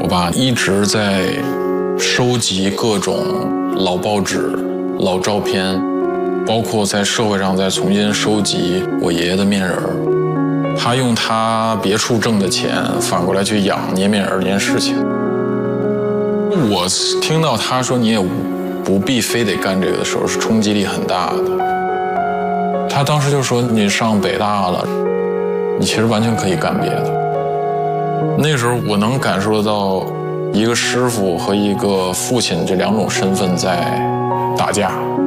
我爸一直在收集各种老报纸、老照片，包括在社会上再重新收集我爷爷的面人。他用他别处挣的钱反过来去养捏面人这件事情。我听到他说你也不必非得干这个的时候，是冲击力很大的。他当时就说你上北大了，你其实完全可以干别的。那时候我能感受得到一个师傅和一个父亲这两种身份在打架。